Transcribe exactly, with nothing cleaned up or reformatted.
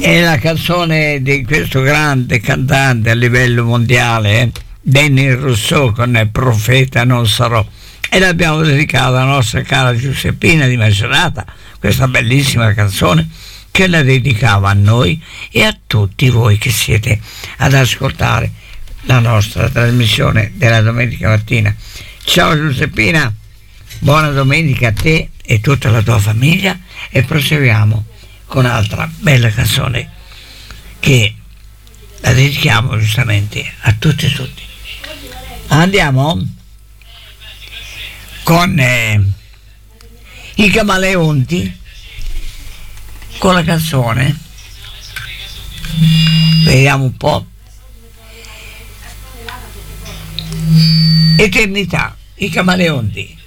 È la canzone di questo grande cantante a livello mondiale, eh? Denis Rousseau, con Profeta non sarò, e l'abbiamo dedicata alla nostra cara Giuseppina di Macerata, questa bellissima canzone che la dedicava a noi e a tutti voi che siete ad ascoltare la nostra trasmissione della domenica mattina. Ciao Giuseppina, buona domenica a te e tutta la tua famiglia, e proseguiamo con un'altra bella canzone che la dedichiamo giustamente a tutti e tutti. Andiamo con eh, i Camaleonti, con la canzone, vediamo un po', Eternità, i Camaleonti.